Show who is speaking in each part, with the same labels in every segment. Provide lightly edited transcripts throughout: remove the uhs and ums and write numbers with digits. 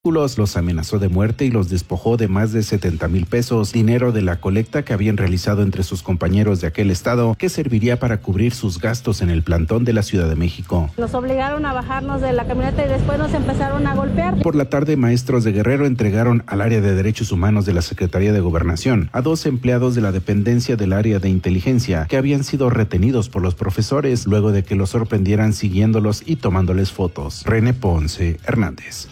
Speaker 1: los amenazó de muerte y los despojó de más de 70,000 pesos, dinero de la colecta que habían realizado entre sus compañeros de aquel estado, que serviría para cubrir sus gastos en el plantón de la Ciudad de México.
Speaker 2: Nos obligaron a bajarnos de la camioneta y después nos empezaron a golpear.
Speaker 1: Por la tarde, maestros de Guerrero entregaron al área de Derechos Humanos de la Secretaría de Gobernación a 2 empleados de la dependencia del área de inteligencia que habían sido retenidos por los profesores luego de que los sorprendieran siguiéndolos y tomándoles fotos. René Ponce Hernández.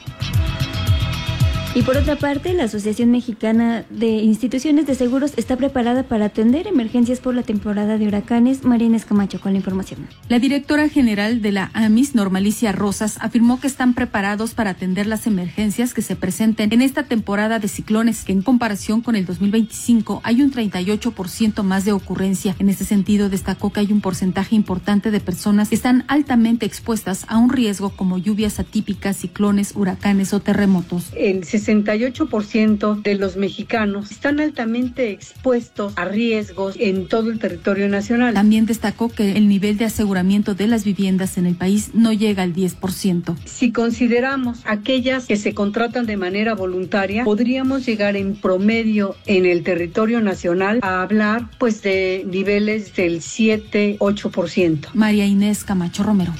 Speaker 3: Y por otra parte, la Asociación Mexicana de Instituciones de Seguros está preparada para atender emergencias por la temporada de huracanes. María Inés Camacho con la información.
Speaker 4: La directora general de la AMIS, Normalicia Rosas, afirmó que están preparados para atender las emergencias que se presenten en esta temporada de ciclones, que en comparación con el 2025 hay un 38% más de ocurrencia. En ese sentido, destacó que hay un porcentaje importante de personas que están altamente expuestas a un riesgo como lluvias atípicas, ciclones, huracanes o terremotos.
Speaker 5: El 68% de los mexicanos están altamente expuestos a riesgos en todo el territorio nacional.
Speaker 4: También destacó que el nivel de aseguramiento de las viviendas en el país no llega al 10%.
Speaker 5: Si consideramos aquellas que se contratan de manera voluntaria, podríamos llegar en promedio en el territorio nacional a hablar de niveles del 7-8%.
Speaker 4: María Inés Camacho Romero.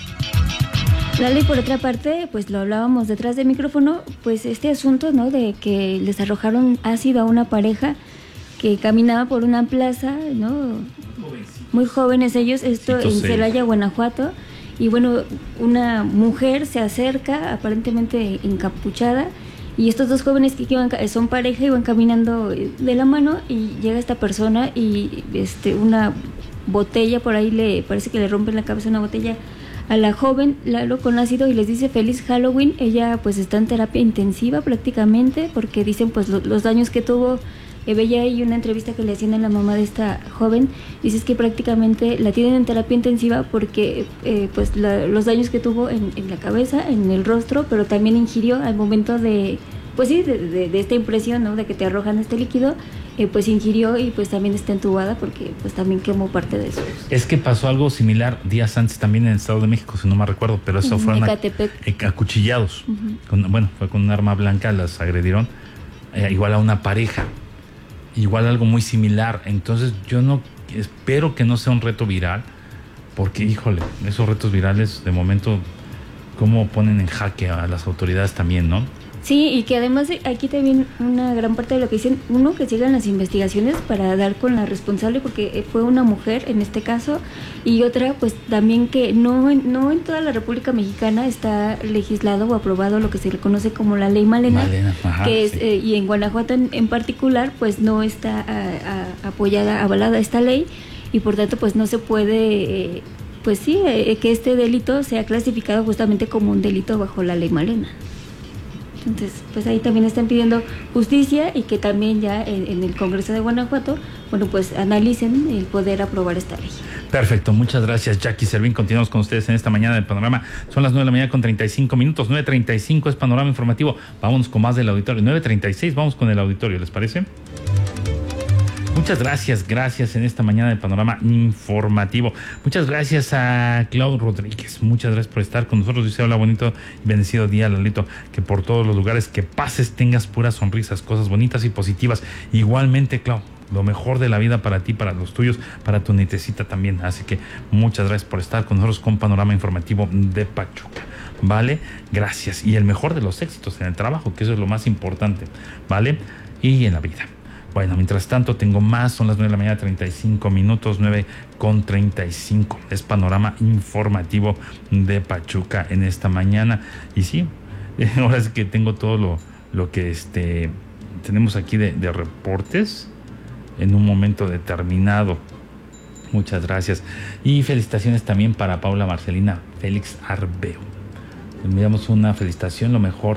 Speaker 3: Lali, por otra parte, pues lo hablábamos detrás del micrófono, pues este asunto, ¿no?, de que les arrojaron ácido a una pareja que caminaba por una plaza, ¿no?, muy jóvenes ellos, esto en Celaya, Guanajuato, y bueno, una mujer se acerca, aparentemente encapuchada, y estos 2 jóvenes que son pareja, iban caminando de la mano, y llega esta persona y una botella por ahí, parece que le rompen la cabeza una botella a la joven, con ácido, y les dice feliz Halloween. Ella pues está en terapia intensiva prácticamente, porque dicen pues los daños que tuvo. Veía ahí una entrevista que le hacían a la mamá de esta joven, dice que prácticamente la tienen en terapia intensiva porque los daños que tuvo en la cabeza, en el rostro, pero también ingirió al momento de esta impresión, ¿no?, de que te arrojan este líquido, pues ingirió y pues también está entubada porque pues también quemó parte de eso.
Speaker 6: Es que pasó algo similar días antes también en el Estado de México, si no me recuerdo, pero eso fueron acuchillados. Fue con un arma blanca, las agredieron, igual a una pareja, igual algo muy similar. Entonces yo espero que no sea un reto viral, porque híjole, esos retos virales de momento cómo ponen en jaque a las autoridades también, ¿no?
Speaker 3: Sí, y que además aquí también una gran parte de lo que dicen, uno, que sigan las investigaciones para dar con la responsable, porque fue una mujer en este caso, y otra, pues también que no en toda la República Mexicana está legislado o aprobado lo que se le conoce como la Ley Malena, que es, y en Guanajuato en particular, pues no está avalada esta ley, y por tanto, pues no se puede, que este delito sea clasificado justamente como un delito bajo la Ley Malena. Entonces, pues ahí también están pidiendo justicia y que también ya en el Congreso de Guanajuato, pues analicen el poder aprobar esta ley.
Speaker 6: Perfecto, muchas gracias, Jackie Servín. Continuamos con ustedes en esta mañana del Panorama. Son las 9 de la mañana con 35 minutos, 9:35 es Panorama Informativo. Vámonos con más del auditorio. 9:36, vamos con el auditorio, ¿les parece? Muchas gracias en esta mañana del Panorama Informativo. Muchas gracias a Clau Rodríguez, muchas gracias por estar con nosotros. Dice, hola, bonito y bendecido día, Lalito, que por todos los lugares que pases tengas puras sonrisas, cosas bonitas y positivas. Igualmente, Clau, lo mejor de la vida para ti, para los tuyos, para tu nietecita también. Así que muchas gracias por estar con nosotros con Panorama Informativo de Pachuca. ¿Vale? Gracias. Y el mejor de los éxitos en el trabajo, que eso es lo más importante, ¿vale? Y en la vida. Bueno, mientras tanto tengo más, son las 9 de la mañana, 35 minutos, 9:35. Es Panorama Informativo de Pachuca en esta mañana. Y sí, ahora sí que tengo todo lo que tenemos aquí de reportes en un momento determinado. Muchas gracias. Y felicitaciones también para Paula Marcelina Félix Arbeo. Enviamos una felicitación, lo mejor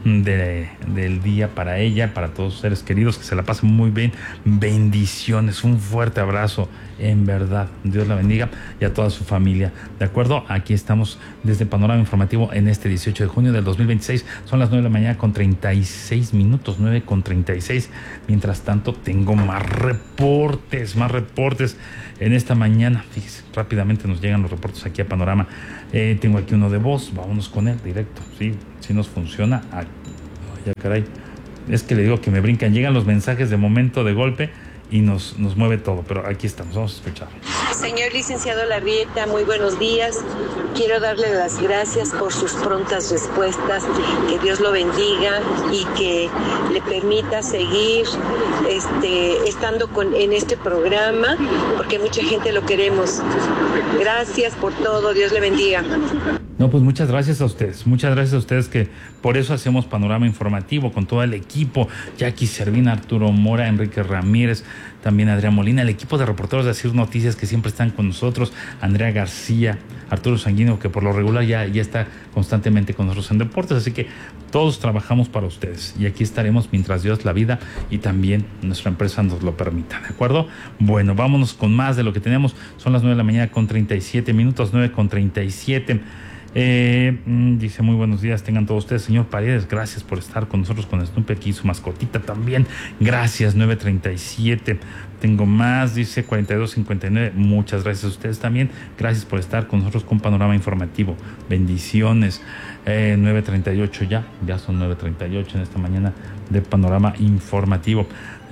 Speaker 6: del día para ella, para todos sus seres queridos, que se la pasen muy bien. Bendiciones, un fuerte abrazo, en verdad. Dios la bendiga y a toda su familia. ¿De acuerdo? Aquí estamos desde Panorama Informativo en este 18 de junio del 2026. Son las 9 de la mañana con 36 minutos, 9:36. Mientras tanto, tengo más reportes en esta mañana. Fíjese, rápidamente nos llegan los reportes aquí a Panorama. Tengo aquí uno de voz, vámonos con él directo. Sí, si nos funciona. Ya caray. Es que le digo que me brincan, llegan los mensajes de momento, de golpe, y nos mueve todo, pero aquí estamos, vamos a escuchar.
Speaker 7: Señor licenciado Larrieta, muy buenos días. Quiero darle las gracias por sus prontas respuestas, que Dios lo bendiga y que le permita seguir estando en este programa, porque mucha gente lo queremos. Gracias por todo, Dios le bendiga.
Speaker 6: No, pues muchas gracias a ustedes que por eso hacemos Panorama Informativo con todo el equipo, Jackie Servín, Arturo Mora, Enrique Ramírez, también Adrián Molina, el equipo de reporteros de Asir Noticias que siempre están con nosotros, Andrea García, Arturo Sanguino, que por lo regular ya está constantemente con nosotros en deportes, así que todos trabajamos para ustedes y aquí estaremos mientras Dios, la vida y también nuestra empresa nos lo permita, ¿de acuerdo? Bueno, vámonos con más de lo que tenemos, son las 9 de la mañana con 37 minutos, 9 con 37. Dice muy buenos días tengan todos ustedes, señor Paredes, gracias por estar con nosotros, con Snoopy aquí, su mascotita también, gracias. 9:37, tengo más, dice 42:59, muchas gracias a ustedes también, gracias por estar con nosotros con Panorama Informativo, bendiciones. 9:38 ya son 9:38 en esta mañana de Panorama Informativo.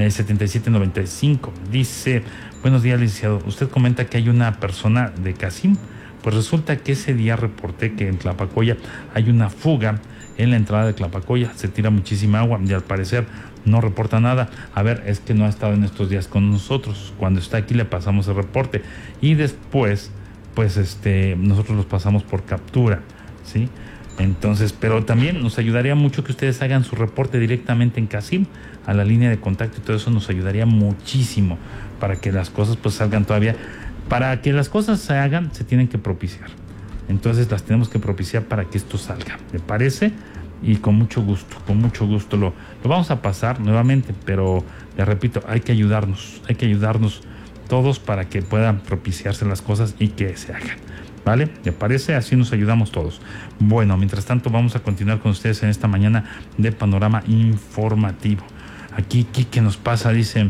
Speaker 6: 7795 dice buenos días licenciado, usted comenta que hay una persona de Casim. Pues resulta que ese día reporté que en Tlapacoya hay una fuga en la entrada de Tlapacoya, se tira muchísima agua y al parecer no reporta nada. A ver, es que no ha estado en estos días con nosotros. Cuando está aquí le pasamos el reporte y después, pues nosotros los pasamos por captura, ¿sí? Entonces, pero también nos ayudaría mucho que ustedes hagan su reporte directamente en Casim, a la línea de contacto, y todo eso nos ayudaría muchísimo para que las cosas pues salgan todavía. Para que las cosas se hagan, se tienen que propiciar. Entonces las tenemos que propiciar para que esto salga. ¿Me parece? Y con mucho gusto lo vamos a pasar nuevamente, pero les repito, hay que ayudarnos todos para que puedan propiciarse las cosas y que se hagan. ¿Vale? ¿Me parece? Así nos ayudamos todos. Bueno, mientras tanto vamos a continuar con ustedes en esta mañana de Panorama Informativo. Aquí, ¿qué nos pasa? Dice,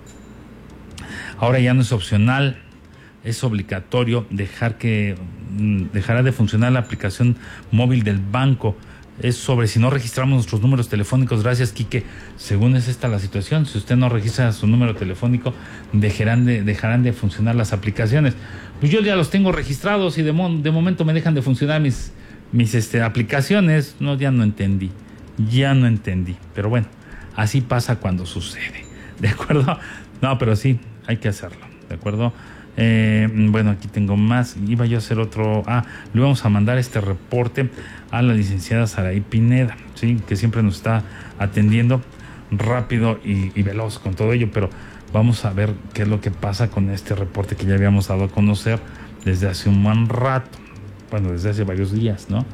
Speaker 6: ahora ya no es opcional, es obligatorio dejará de funcionar la aplicación móvil del banco. Es sobre si no registramos nuestros números telefónicos. Gracias, Quique. Según es esta la situación, si usted no registra su número telefónico, dejarán de funcionar las aplicaciones. Pues yo ya los tengo registrados y de momento me dejan de funcionar mis aplicaciones. No, ya no entendí. Pero bueno, así pasa cuando sucede. ¿De acuerdo? No, pero sí, hay que hacerlo. ¿De acuerdo? Bueno, aquí tengo más. Iba yo a hacer otro. Le vamos a mandar este reporte a la licenciada Saraí Pineda, ¿sí? Que siempre nos está atendiendo rápido y veloz con todo ello, pero vamos a ver qué es lo que pasa con este reporte que ya habíamos dado a conocer desde hace un buen rato. Bueno, desde hace varios días, ¿no?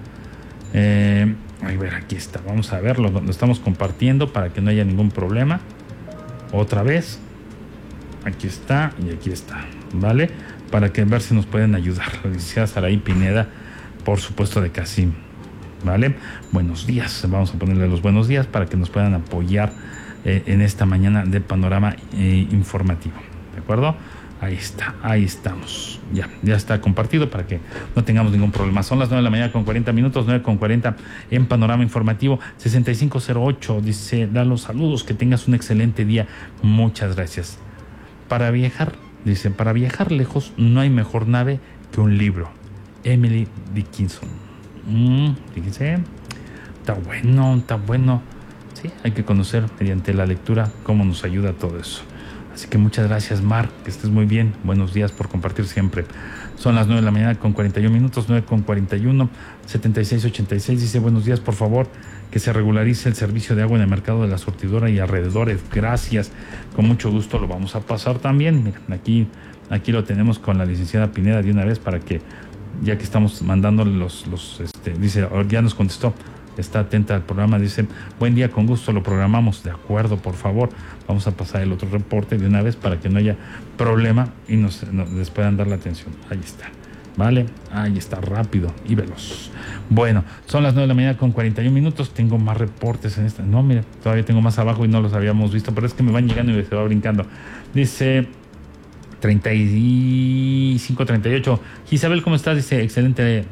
Speaker 6: A ver, aquí está. Vamos a verlo. Lo estamos compartiendo para que no haya ningún problema. Otra vez. Aquí está y aquí está. ¿Vale? Para que ver si nos pueden ayudar. La licenciada Saraí Pineda, por supuesto, de Casim. ¿Vale? Buenos días. Vamos a ponerle los buenos días para que nos puedan apoyar en esta mañana de Panorama Informativo. ¿De acuerdo? Ahí está, ahí estamos. Ya está compartido para que no tengamos ningún problema. Son las 9 de la mañana con 40 minutos, 9 con 40 en Panorama Informativo. 6508 dice, da los saludos, que tengas un excelente día. Muchas gracias. Para viajar lejos no hay mejor nave que un libro. Emily Dickinson. Fíjense, está bueno. Sí, hay que conocer mediante la lectura cómo nos ayuda todo eso. Así que muchas gracias, Mar, que estés muy bien. Buenos días por compartir siempre. Son las 9 de la mañana con 41 minutos, 9 con 41, 7686 dice, buenos días, por favor, que se regularice el servicio de agua en el mercado de la surtidora y alrededores. Gracias, con mucho gusto lo vamos a pasar también. Miren, aquí lo tenemos con la licenciada Pineda de una vez para que, ya que estamos mandándole dice, ya nos contestó, está atenta al programa, dice, buen día, con gusto lo programamos. De acuerdo, por favor, vamos a pasar el otro reporte de una vez para que no haya problema y les puedan dar la atención. Ahí está, ¿vale? Ahí está, rápido y veloz. Bueno, son las 9 de la mañana con 41 minutos, tengo más reportes en esta. No, mira, todavía tengo más abajo y no los habíamos visto, pero es que me van llegando y se va brincando. Dice 3538, Isabel, ¿cómo estás? Dice, excelente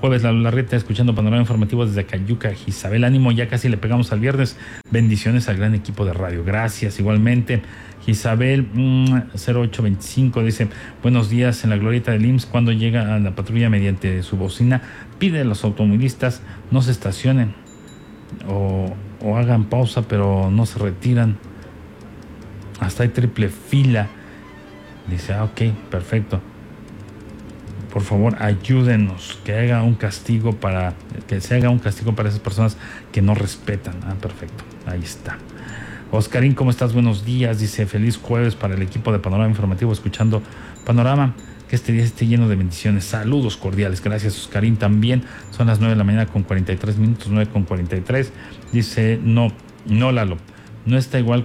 Speaker 6: jueves. La Larrieta escuchando Panorama Informativo desde Cayuca, Isabel. Ánimo, ya casi le pegamos al viernes. Bendiciones al gran equipo de radio. Gracias, igualmente. Isabel 0825 dice: buenos días, en la glorieta del IMSS, cuando llega a la patrulla mediante su bocina, pide a los automovilistas no se estacionen o hagan pausa, pero no se retiran. Hasta hay triple fila. Dice, ok, perfecto. Por favor, ayúdenos, que se haga un castigo para esas personas que no respetan. Perfecto, ahí está. Oscarín, ¿cómo estás? Buenos días. Dice, feliz jueves para el equipo de Panorama Informativo, escuchando Panorama. Que este día esté lleno de bendiciones. Saludos cordiales. Gracias, Oscarín. También son las 9 de la mañana con 43 minutos, 9:43. Dice, no, Lalo, no está igual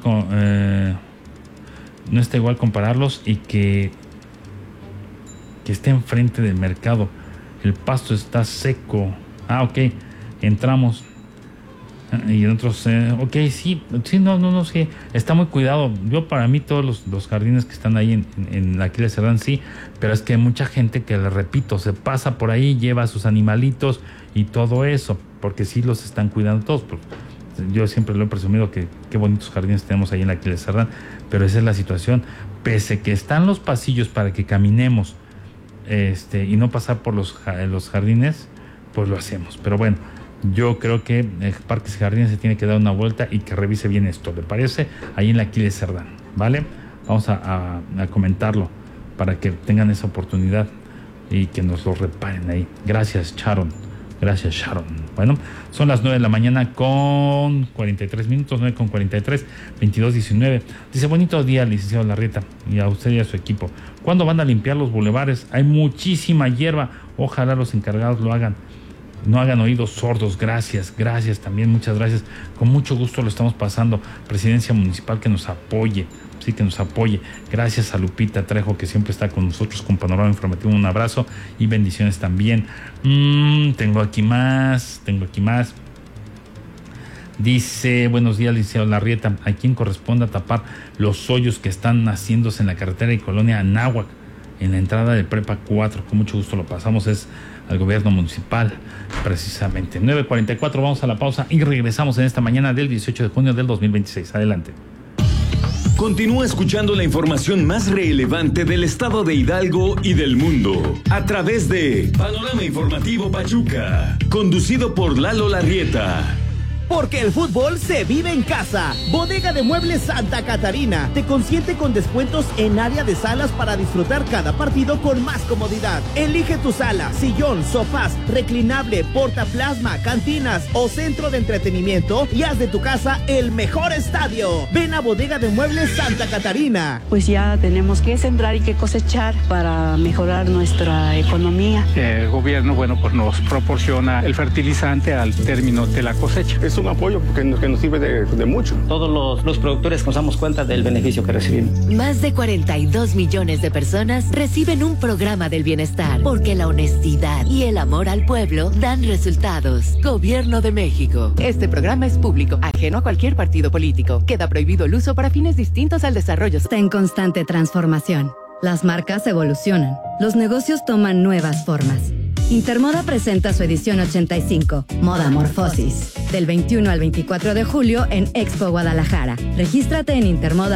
Speaker 6: compararlos y que esté enfrente del mercado. El pasto está seco. Ok, entramos. Y otros, sí, está muy cuidado. Yo, para mí, todos los jardines que están ahí en la Aquiles Cerdán, sí, pero es que hay mucha gente que, le repito, se pasa por ahí, lleva a sus animalitos y todo eso, porque sí los están cuidando todos. Yo siempre lo he presumido que qué bonitos jardines tenemos ahí en la Aquiles Cerdán, pero esa es la situación. Pese que están los pasillos para que caminemos y no pasar por los jardines, pues lo hacemos. Pero bueno, yo creo que Parques y Jardines se tiene que dar una vuelta y que revise bien esto, ¿le parece? Ahí en la Aquiles Cerdán, ¿vale? Vamos a comentarlo para que tengan esa oportunidad y que nos lo reparen ahí. Gracias, Sharon. Bueno, son las 9 de la mañana con 43 minutos, 9:43, 22:19. Dice, bonito día, licenciado Larrieta, y a usted y a su equipo. ¿Cuándo van a limpiar los bulevares? Hay muchísima hierba. Ojalá los encargados lo hagan. No hagan oídos sordos. Gracias también, muchas gracias. Con mucho gusto lo estamos pasando. Presidencia municipal, que nos apoye. Sí, que nos apoye. Gracias a Lupita Trejo, que siempre está con nosotros con Panorama Informativo. Un abrazo y bendiciones también. Tengo aquí más. Dice, buenos días, licenciado Larrieta. ¿A quién corresponde tapar los hoyos que están haciéndose en la carretera y colonia Anáhuac, en la entrada de Prepa 4? Con mucho gusto lo pasamos. Es al gobierno municipal, precisamente. 9:44, vamos a la pausa y regresamos en esta mañana del 18 de junio del 2026. Adelante.
Speaker 8: Continúa escuchando la información más relevante del estado de Hidalgo y del mundo a través de Panorama Informativo Pachuca, conducido por Lalo Larrieta.
Speaker 9: Porque el fútbol se vive en casa. Bodega de Muebles Santa Catarina te consiente con descuentos en área de salas para disfrutar cada partido con más comodidad. Elige tu sala, sillón, sofás, reclinable, portaplasma, cantinas o centro de entretenimiento y haz de tu casa el mejor estadio. Ven a Bodega de Muebles Santa Catarina.
Speaker 10: Pues ya tenemos que sembrar y que cosechar para mejorar nuestra economía.
Speaker 11: El gobierno, pues nos proporciona el fertilizante al término de la cosecha.
Speaker 12: Es un apoyo que nos sirve de mucho.
Speaker 13: Todos los productores nos damos cuenta del beneficio que recibimos.
Speaker 14: Más de 42 millones de personas reciben un programa del bienestar, porque la honestidad y el amor al pueblo dan resultados. Gobierno de México.
Speaker 15: Este programa es público, ajeno a cualquier partido político. Queda prohibido el uso para fines distintos al desarrollo.
Speaker 16: Está en constante transformación. Las marcas evolucionan. Los negocios toman nuevas formas. Intermoda presenta su edición 85, Moda Morfosis, del 21 al 24 de julio en Expo Guadalajara. Regístrate en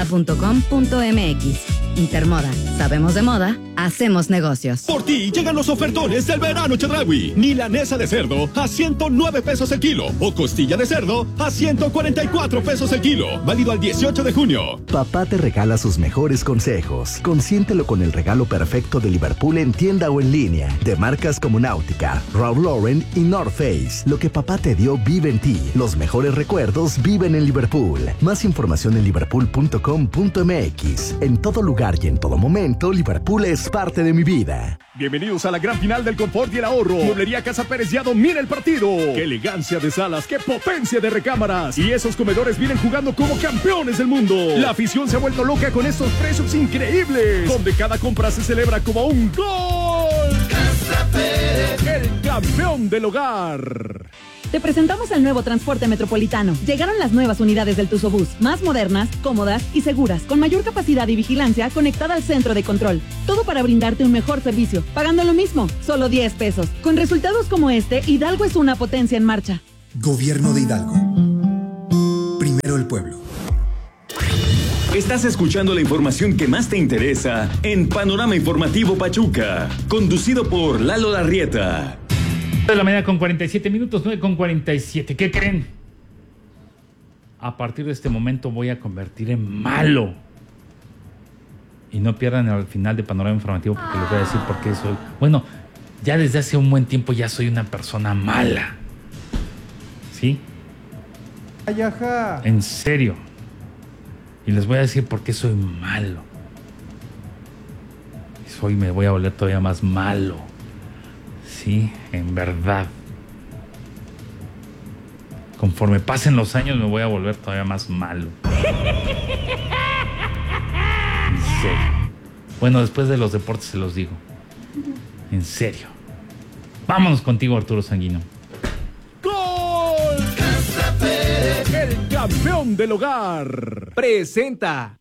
Speaker 16: intermoda.com.mx. Intermoda, sabemos de moda, hacemos negocios.
Speaker 17: Por ti llegan los ofertones del verano Chedraui. Milanesa de cerdo a 109 pesos el kilo o costilla de cerdo a 144 pesos el kilo. Válido al 18 de junio.
Speaker 18: Papá te regala sus mejores consejos. Consiéntelo con el regalo perfecto de Liverpool en tienda o en línea. De marcas como Náutica, Ralph Lauren y North Face. Lo que papá te dio vive en ti. Los mejores recuerdos viven en Liverpool. Más información en liverpool.com.mx. En todo lugar y en todo momento, Liverpool es parte de mi vida.
Speaker 17: Bienvenidos a la gran final del confort y el ahorro. Mueblería Casa Pérez ya domina el partido. ¡Qué elegancia de salas! ¡Qué potencia de recámaras! Y esos comedores vienen jugando como campeones del mundo. La afición se ha vuelto loca con estos precios increíbles, donde cada compra se celebra como un gol. Casa Pérez, el campeón del hogar.
Speaker 19: Te presentamos el nuevo transporte metropolitano. Llegaron las nuevas unidades del Tuzobús, más modernas, cómodas y seguras, con mayor capacidad y vigilancia conectada al centro de control. Todo para brindarte un mejor servicio, pagando lo mismo, solo 10 pesos. Con resultados como este, Hidalgo es una potencia en marcha.
Speaker 20: Gobierno de Hidalgo. Primero el pueblo.
Speaker 8: Estás escuchando la información que más te interesa en Panorama Informativo Pachuca, conducido por Lalo Larrieta.
Speaker 6: De la mañana con 47 minutos, 9 con 47. ¿Qué creen? A partir de este momento voy a convertir en malo. Y no pierdan al final de Panorama Informativo porque les voy a decir por qué soy. Bueno, ya desde hace un buen tiempo ya soy una persona mala. ¿Sí? En serio. Y les voy a decir por qué soy malo. Me voy a volver todavía más malo. Sí, en verdad. Conforme pasen los años me voy a volver todavía más malo. En serio. Bueno, después de los deportes se los digo. En serio. Vámonos contigo, Arturo Sanguino.
Speaker 17: ¡Gol! El campeón del hogar
Speaker 9: presenta.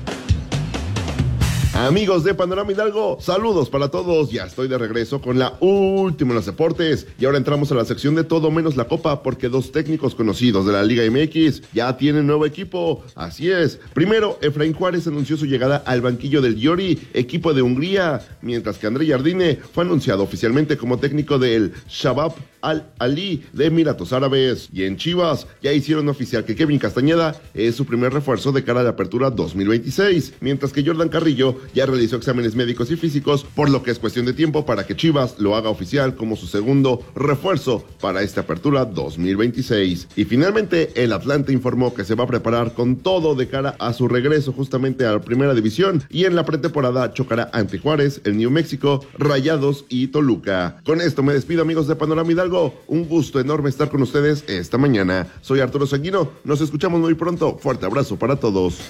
Speaker 21: Amigos de Panorama Hidalgo, saludos para todos. Ya estoy de regreso con la última en los deportes. Y ahora entramos a la sección de todo menos la copa, porque dos técnicos conocidos de la Liga MX ya tienen nuevo equipo. Así es. Primero, Efraín Juárez anunció su llegada al banquillo del Győri, equipo de Hungría, mientras que André Jardine fue anunciado oficialmente como técnico del Shabab Al-Ali de Emiratos Árabes. Y en Chivas ya hicieron oficial que Kevin Castañeda es su primer refuerzo de cara a la apertura 2026, mientras que Jordan Carrillo ya realizó exámenes médicos y físicos, por lo que es cuestión de tiempo para que Chivas lo haga oficial como su segundo refuerzo para esta apertura 2026. Y finalmente el Atlante informó que se va a preparar con todo de cara a su regreso justamente a la primera división, y en la pretemporada chocará ante Juárez, el New México, Rayados y Toluca. Con esto me despido, amigos de Panorama Hidalgo. Un gusto enorme estar con ustedes esta mañana. Soy Arturo Sanguino, nos escuchamos muy pronto. Fuerte abrazo para todos.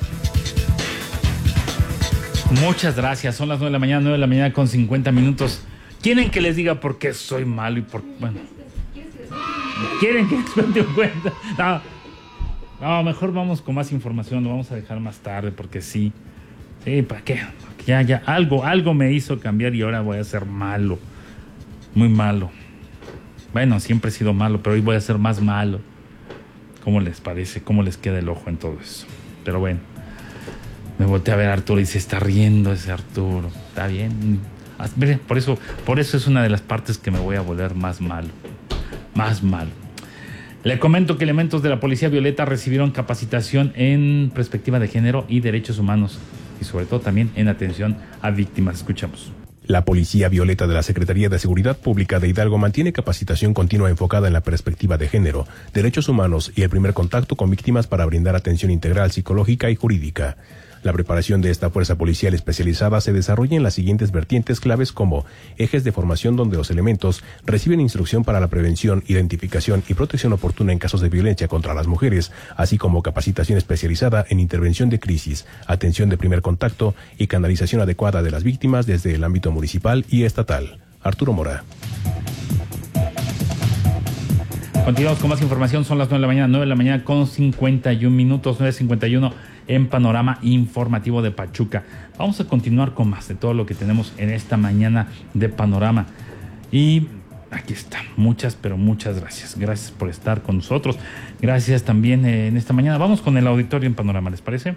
Speaker 6: Muchas gracias, son las 9 de la mañana, 9 de la mañana con 50 minutos. ¿Quieren que les diga por qué soy malo y por bueno? ¿Quieren que les cuente un cuento? No, mejor vamos con más información, lo vamos a dejar más tarde porque sí. Sí, ¿para qué? Porque ya, algo me hizo cambiar y ahora voy a ser malo. Muy malo. Bueno, siempre he sido malo, pero hoy voy a ser más malo. ¿Cómo les parece? ¿Cómo les queda el ojo en todo eso? Pero bueno. Me volteé a ver a Arturo y se está riendo ese Arturo. Está bien. Por eso es una de las partes que me voy a volver más malo. Más malo. Le comento que elementos de la Policía Violeta recibieron capacitación en perspectiva de género y derechos humanos. Y sobre todo también en atención a víctimas. Escuchamos.
Speaker 22: La Policía Violeta de la Secretaría de Seguridad Pública de Hidalgo mantiene capacitación continua enfocada en la perspectiva de género, derechos humanos y el primer contacto con víctimas para brindar atención integral psicológica y jurídica. La preparación de esta fuerza policial especializada se desarrolla en las siguientes vertientes claves como ejes de formación donde los elementos reciben instrucción para la prevención, identificación y protección oportuna en casos de violencia contra las mujeres, así como capacitación especializada en intervención de crisis, atención de primer contacto y canalización adecuada de las víctimas desde el ámbito municipal y estatal. Arturo Mora.
Speaker 6: Continuamos con más información, son las 9 de la mañana, 9 de la mañana con 51 minutos, 9:51 en Panorama Informativo de Pachuca. Vamos a continuar con más de todo lo que tenemos en esta mañana de Panorama. Y aquí está, muchas gracias. Gracias por estar con nosotros. Gracias también en esta mañana. Vamos con el auditorio en Panorama, ¿les parece?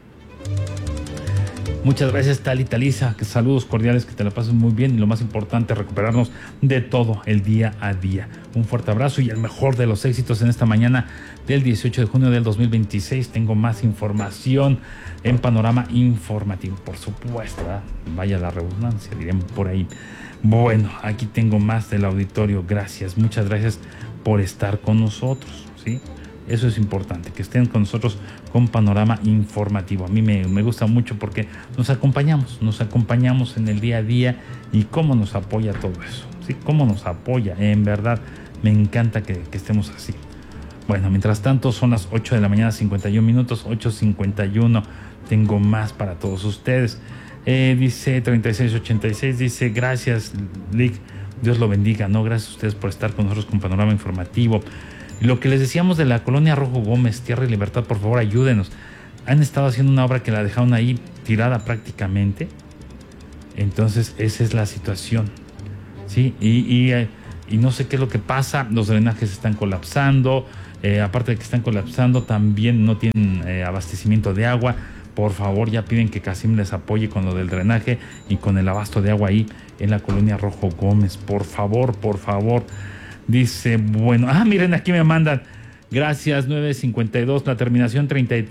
Speaker 6: Muchas gracias, Talisa, que saludos cordiales, que te la pases muy bien y lo más importante, recuperarnos de todo el día a día. Un fuerte abrazo y el mejor de los éxitos en esta mañana del 18 de junio del 2026. Tengo más información en Panorama Informativo, por supuesto, ¿verdad? Vaya la redundancia, diremos por ahí. Bueno, aquí tengo más del auditorio. Gracias, muchas gracias por estar con nosotros, ¿sí? Eso es importante, que estén con nosotros con Panorama Informativo. A mí me gusta mucho porque nos acompañamos en el día a día y cómo nos apoya todo eso, ¿sí? Cómo nos apoya, en verdad, me encanta que estemos así. Bueno, mientras tanto son las 8 de la mañana, 51 minutos, 8:51, tengo más para todos ustedes. Dice 3686, dice, gracias, Lick, Dios lo bendiga, ¿no? Gracias a ustedes por estar con nosotros con Panorama Informativo. Y lo que les decíamos de la colonia Rojo Gómez, Tierra y Libertad, por favor, ayúdenos. Han estado haciendo una obra que la dejaron ahí tirada prácticamente. Entonces, esa es la situación. Sí, y no sé qué es lo que pasa. Los drenajes están colapsando. Aparte de que están colapsando, también no tienen abastecimiento de agua. Por favor, ya piden que Casim les apoye con lo del drenaje y con el abasto de agua ahí en la colonia Rojo Gómez. Por favor, por favor. Dice, bueno, miren, aquí me mandan. Gracias, 952, la terminación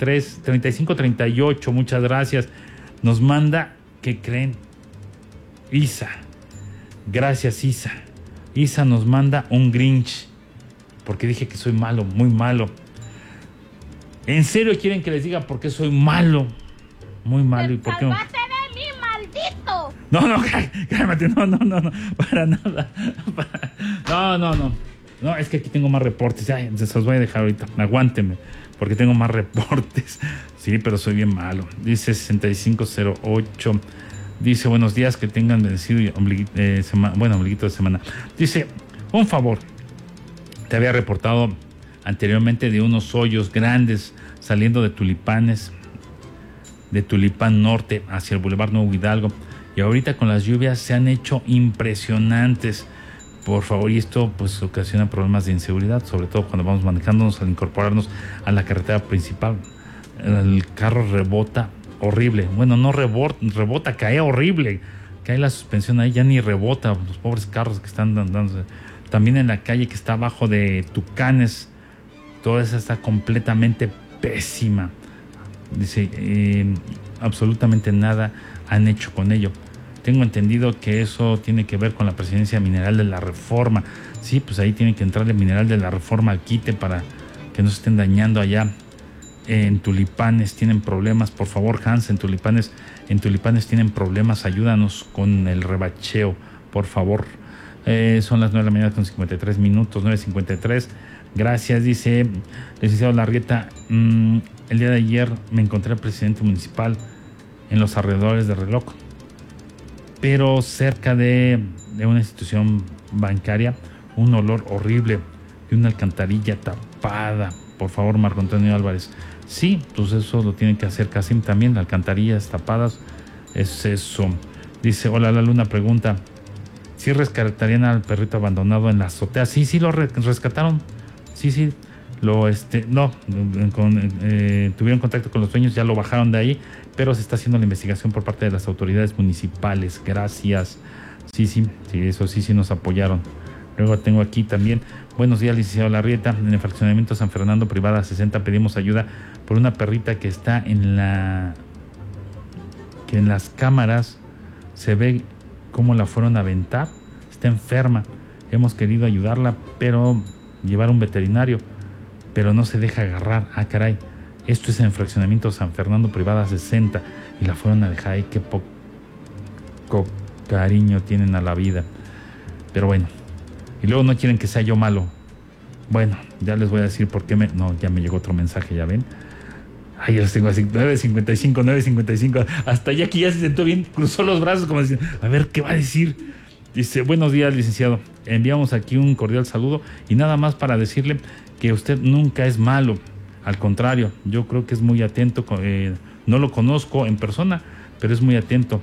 Speaker 6: 3538. Muchas gracias. Nos manda, ¿qué creen? Isa. Gracias, Isa. Isa nos manda un Grinch. Porque dije que soy malo, muy malo. ¿En serio quieren que les diga por qué soy malo? Muy malo. ¿Y por qué no?
Speaker 1: ¡Salvaste de mí, maldito!
Speaker 6: No, cálmate, no, para nada. No, es que aquí tengo más reportes. Se los voy a dejar ahorita. Aguántenme, porque tengo más reportes. Sí, pero soy bien malo. Dice 6508. Dice, buenos días, que tengan bendecido ombliguito de semana. Dice, un favor. Te había reportado anteriormente de unos hoyos grandes saliendo de Tulipanes, de Tulipán Norte hacia el Boulevard Nuevo Hidalgo, y ahorita con las lluvias se han hecho impresionantes. Por favor, y esto pues ocasiona problemas de inseguridad, sobre todo cuando vamos manejándonos al incorporarnos a la carretera principal. El carro rebota horrible. Bueno, no rebota, cae horrible. Cae la suspensión ahí, ya ni rebota. Los pobres carros que están dándose. También en la calle que está abajo de Tucanes, toda esa está completamente pésima. Dice, absolutamente nada han hecho con ello. Tengo entendido que eso tiene que ver con la presidencia mineral de la Reforma. Sí, pues ahí tiene que entrar el mineral de la Reforma al quite para que no se estén dañando allá. En Tulipanes tienen problemas. Por favor, Hans, en Tulipanes tienen problemas. Ayúdanos con el rebacheo, por favor. Son las 9 de la mañana con 53 minutos, 9:53. Gracias, dice licenciado Larrieta. El día de ayer me encontré al presidente municipal en los alrededores de Reloj, pero cerca de una institución bancaria, un olor horrible y una alcantarilla tapada. Por favor, Marco Antonio Álvarez. Sí, pues eso lo tienen que hacer Casim también, alcantarillas tapadas, es eso. Dice, hola, la Luna pregunta, ¿sí rescatarían al perrito abandonado en la azotea? Sí, lo rescataron. Sí, tuvieron contacto con los dueños, ya lo bajaron de ahí, pero se está haciendo la investigación por parte de las autoridades municipales. Gracias. Sí, eso sí nos apoyaron. Luego tengo aquí también, buenos días, licenciado Larrieta. En el fraccionamiento San Fernando, privada 60, pedimos ayuda por una perrita que está que en las cámaras se ve cómo la fueron a aventar. Está enferma. Hemos querido ayudarla, pero llevar a un veterinario, pero no se deja agarrar. Caray, esto es en fraccionamiento San Fernando, privada 60, y la fueron a dejar ahí. Qué poco cariño tienen a la vida. Pero bueno, y luego no quieren que sea yo malo. Bueno, ya les voy a decir por qué ya me llegó otro mensaje, ya ven. Ay, ya los tengo así, 9:55. Hasta ya aquí ya se sentó bien, cruzó los brazos como diciendo, a ver, ¿qué va a decir? Dice, buenos días, licenciado. Enviamos aquí un cordial saludo y nada más para decirle que usted nunca es malo. Al contrario, yo creo que es muy atento. No lo conozco en persona, pero es muy atento.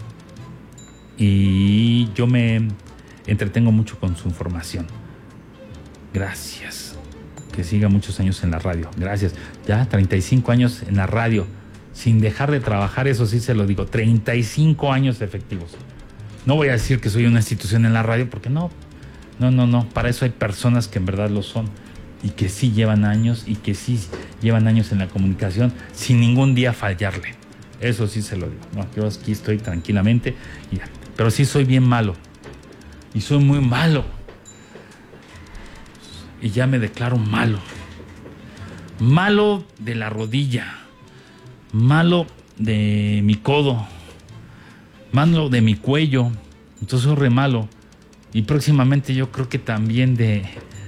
Speaker 6: Y yo me entretengo mucho con su información. Gracias. Que siga muchos años en la radio. Gracias. Ya 35 años en la radio, sin dejar de trabajar, eso sí se lo digo. 35 años efectivos. No voy a decir que soy una institución en la radio, porque no. Para eso hay personas que en verdad lo son y que sí llevan años en la comunicación sin ningún día fallarle. Eso sí se lo digo. No, yo aquí estoy tranquilamente, pero sí soy bien malo y soy muy malo y ya me declaro malo. Malo de la rodilla, malo de mi codo, malo de mi cuello. Entonces soy re malo. Y próximamente yo creo que también del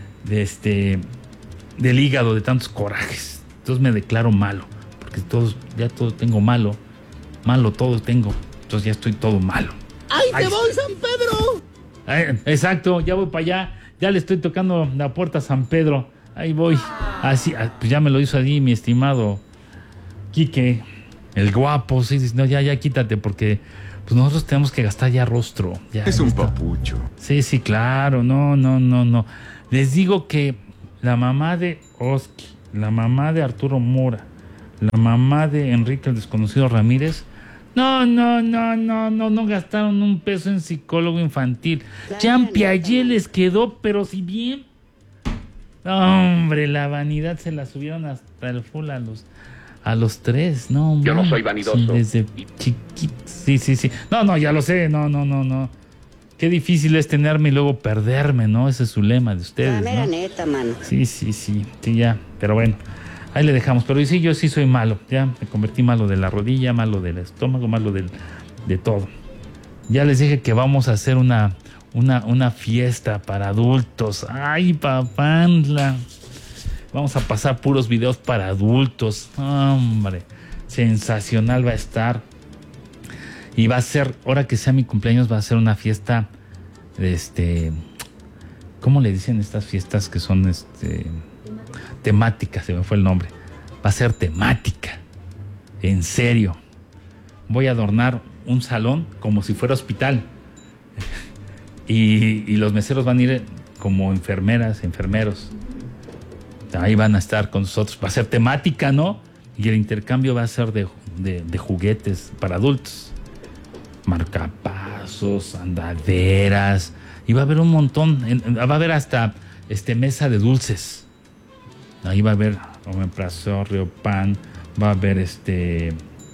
Speaker 6: hígado, de tantos corajes. Entonces me declaro malo, porque todo tengo malo todo tengo. Entonces ya estoy todo malo.
Speaker 9: ¡Ay, te voy, San Pedro!
Speaker 6: Exacto, ya voy para allá. Ya le estoy tocando la puerta a San Pedro. Ahí voy. Así, pues ya me lo hizo allí mi estimado Quique, el guapo. Sí, no, ya quítate porque pues nosotros tenemos que gastar ya rostro. Ya,
Speaker 2: es un papucho.
Speaker 6: Sí, claro. No. Les digo que la mamá de Oski, la mamá de Arturo Mora, la mamá de Enrique el Desconocido Ramírez, no gastaron un peso en psicólogo infantil. Jean Piaget les quedó, pero si bien. Hombre, la vanidad se la subieron hasta el full a los tres, ¿no?
Speaker 2: Yo no soy vanidoso.
Speaker 6: Desde chiquito. Sí. No, ya lo sé, no. Qué difícil es tenerme y luego perderme, ¿no? Ese es su lema de ustedes,
Speaker 5: La mera
Speaker 6: ¿no?
Speaker 5: neta, mano.
Speaker 6: Sí, ya, pero bueno. Ahí le dejamos, pero sí, yo sí soy malo, ya me convertí malo de la rodilla, malo del estómago, malo de todo. Ya les dije que vamos a hacer una fiesta para adultos. Ay, papantla. Vamos a pasar puros videos para adultos. Hombre, sensacional va a estar. Y va a ser, ahora que sea mi cumpleaños, va a ser una fiesta, ¿cómo le dicen estas fiestas que son, temática? Se me fue el nombre. Va a ser temática. En serio. Voy a adornar un salón como si fuera hospital. Y los meseros van a ir como enfermeras, enfermeros. Ahí van a estar con nosotros. Va a ser temática, ¿no? Y el intercambio va a ser de juguetes para adultos. Marcapasos, andaderas. Y va a haber un montón. Va a haber hasta mesa de dulces. Ahí va a haber omeprazol, pan. Va a haber ¿Qué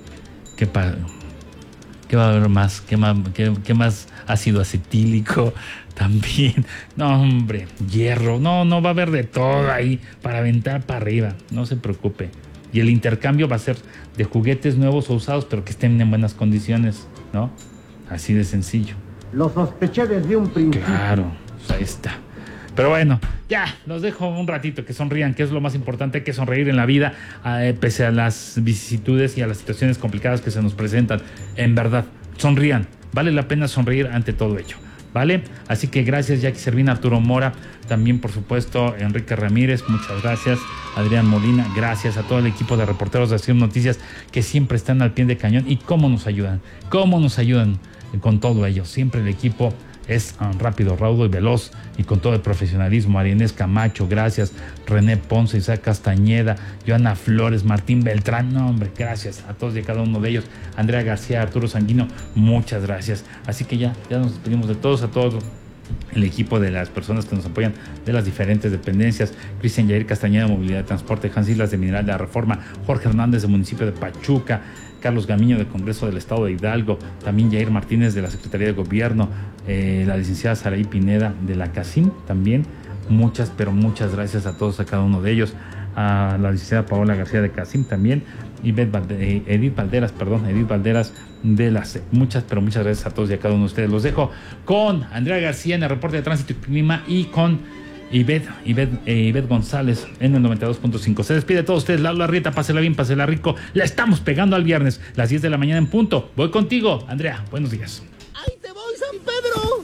Speaker 6: va a haber más? ¿Qué más? Ácido acetílico también. No, hombre, hierro. No, va a haber de todo ahí para aventar para arriba. No se preocupe. Y el intercambio va a ser de juguetes nuevos o usados, pero que estén en buenas condiciones, ¿no? Así de sencillo.
Speaker 23: Lo sospeché desde un principio.
Speaker 6: Claro, pues ahí está. Pero bueno, ya, los dejo un ratito, que sonrían, que es lo más importante, hay que sonreír en la vida, pese a las vicisitudes y a las situaciones complicadas que se nos presentan. En verdad, sonrían, vale la pena sonreír ante todo ello, ¿vale? Así que gracias, Jackie Servín, Arturo Mora, también por supuesto Enrique Ramírez, muchas gracias, Adrián Molina, gracias a todo el equipo de reporteros de Acción Noticias que siempre están al pie de cañón y cómo nos ayudan con todo ello. Siempre el equipo es rápido, raudo y veloz y con todo el profesionalismo. Arianés Camacho, gracias. René Ponce, Isaac Castañeda, Joana Flores, Martín Beltrán, no hombre, gracias a todos y a cada uno de ellos. Andrea García, Arturo Sanguino, muchas gracias. Así que ya nos despedimos de todos, a todo el equipo de las personas que nos apoyan de las diferentes dependencias. Cristian Yair Castañeda, Movilidad de Transporte, Hans Islas de Mineral de la Reforma, Jorge Hernández del municipio de Pachuca, Carlos Gamiño del Congreso del Estado de Hidalgo, también Yair Martínez de la Secretaría de Gobierno, la licenciada Saraí Pineda de la CACIM, también muchas gracias a todos, a cada uno de ellos, a la licenciada Paola García de CACIM también, Edith Valderas de la CEP. Muchas gracias a todos y a cada uno de ustedes. Los dejo con Andrea García en el reporte de Tránsito y Clima y con Ivette González en el 92.5. Se despide de todos ustedes, Lalo Arrieta, pásela bien, pásela rico. La estamos pegando al viernes, las 10 de la mañana en punto. Voy contigo, Andrea, buenos días.
Speaker 9: ¡Ahí te voy, San Pedro!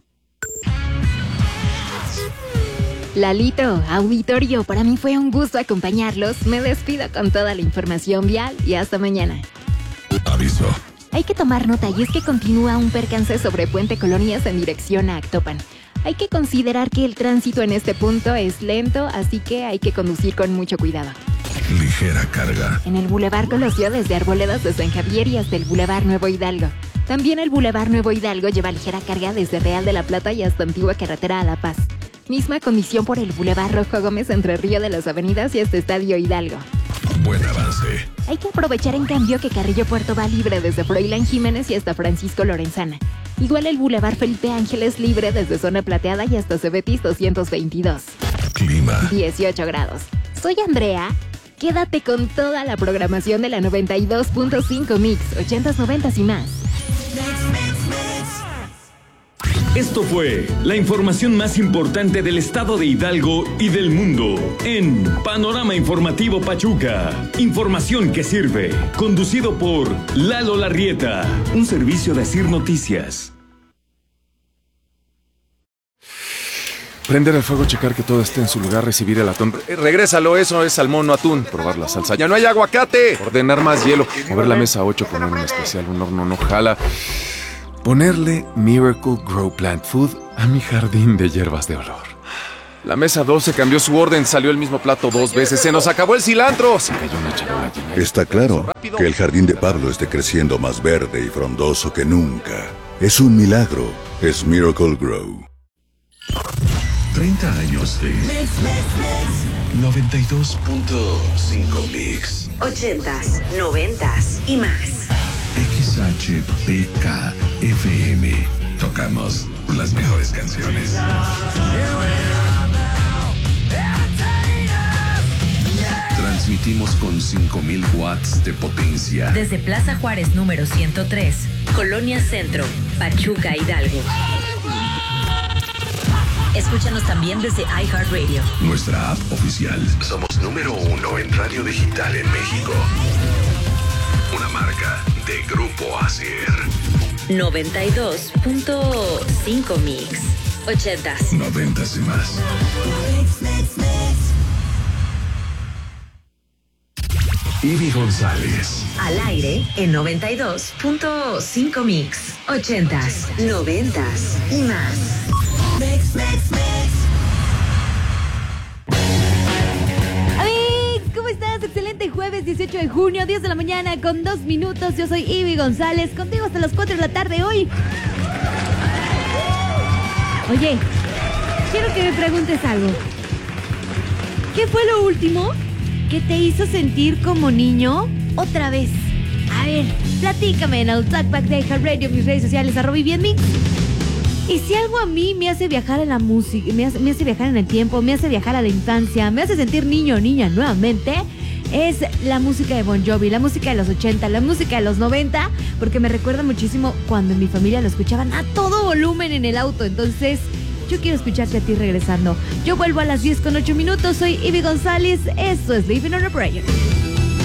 Speaker 24: Lalito, auditorio, para mí fue un gusto acompañarlos. Me despido con toda la información vial y hasta mañana.
Speaker 2: Aviso.
Speaker 24: Hay que tomar nota y es que continúa un percance sobre Puente Colonias en dirección a Actopan. Hay que considerar que el tránsito en este punto es lento, así que hay que conducir con mucho cuidado.
Speaker 2: Ligera carga.
Speaker 24: En el Boulevard Colosio, desde Arboledas de San Javier y hasta el Boulevard Nuevo Hidalgo. También el Boulevard Nuevo Hidalgo lleva ligera carga desde Real de la Plata y hasta Antigua Carretera a La Paz. Misma condición por el Boulevard Rojo Gómez entre Río de las Avenidas y hasta Estadio Hidalgo.
Speaker 2: Buen avance.
Speaker 24: Hay que aprovechar en cambio que Carrillo Puerto va libre desde Froilán Jiménez y hasta Francisco Lorenzana. Igual el Boulevard Felipe Ángeles libre desde Zona Plateada y hasta Cebetis 222.
Speaker 2: Clima.
Speaker 24: 18 grados. Soy Andrea. Quédate con toda la programación de la 92.5 Mix, 80s, 90s y más.
Speaker 8: Esto fue la información más importante del estado de Hidalgo y del mundo en Panorama Informativo Pachuca. Información que sirve. Conducido por Lalo Larrieta. Un servicio de Asir Noticias.
Speaker 3: Prender el fuego, checar que todo esté en su lugar, recibir el atún. Regrésalo, eso es salmón, no atún. Probar la salsa. ¡Ya no hay aguacate! Ordenar más hielo. Mover la mesa 8, poner un especial, un horno no jala. Ponerle Miracle Grow Plant Food a mi jardín de hierbas de olor. La mesa 12 cambió su orden, salió el mismo plato 2 veces. ¡Se nos acabó el cilantro! Se cayó una charola llena.
Speaker 4: Está claro que el jardín de Pablo esté creciendo más verde y frondoso que nunca. Es un milagro. Es Miracle Grow.
Speaker 2: 30 años de 92.5 Mix.
Speaker 5: 80s, 90s y más.
Speaker 2: XHPK FM. Tocamos las mejores canciones. Transmitimos con 5,000 watts de potencia.
Speaker 5: Desde Plaza Juárez número 103, Colonia Centro, Pachuca, Hidalgo. Escúchanos también desde iHeartRadio.
Speaker 2: Nuestra app oficial. Somos número 1 en radio digital en México. Una marca de Grupo ASIR.
Speaker 5: 92.5 Mix. 80s.
Speaker 2: 90s y más. Ivy González.
Speaker 5: Al aire en 92.5 Mix. 80s, 90s y más.
Speaker 7: ¿Cómo estás? Excelente jueves 18 de junio, 10 de la mañana con 2 minutos. Yo soy Ivy González, contigo hasta las 4 de la tarde hoy. Oye, quiero que me preguntes algo. ¿Qué fue lo último que te hizo sentir como niño otra vez? A ver, platícame en el Talkback de iHeartRadio, mis redes sociales, @VivienMix. Y si algo a mí me hace viajar en la música, me hace viajar en el tiempo, me hace viajar a la infancia, me hace sentir niño o niña nuevamente, es la música de Bon Jovi, la música de los 80, la música de los 90, porque me recuerda muchísimo cuando en mi familia lo escuchaban a todo volumen en el auto. Entonces, yo quiero escucharte a ti regresando. Yo vuelvo a las 10 con 8 minutos, soy Ivy González, esto es Living on a Prayer.